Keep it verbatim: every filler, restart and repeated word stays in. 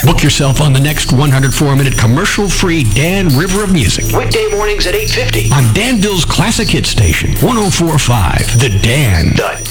Book yourself on the next one hundred four minute commercial-free Dan River of Music. Weekday mornings at eight fifty on Danville's Classic Hit Station, one oh four point five, The Dan. The